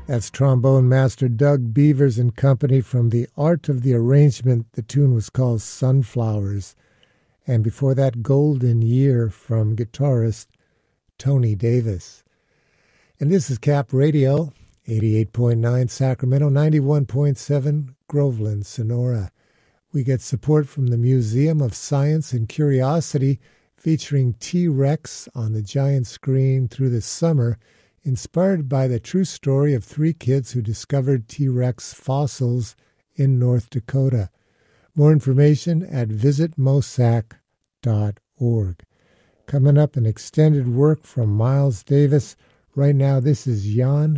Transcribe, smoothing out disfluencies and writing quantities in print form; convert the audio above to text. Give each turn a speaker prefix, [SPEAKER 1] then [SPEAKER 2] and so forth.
[SPEAKER 1] That's trombone master Doug Beavers and Company from The Art of the Arrangement. The tune was called Sunflowers. And before that, Golden Year from guitarist Tony Davis. And this is Cap Radio, 88.9 Sacramento, 91.7 Groveland, Sonora. We get support from the Museum of Science and Curiosity, featuring T-Rex on the giant screen through the summer, inspired by the true story of 3 kids who discovered T-Rex fossils in North Dakota. More information at visitmosac.org. Coming up, an extended work from Miles Davis. Right now, this is Jan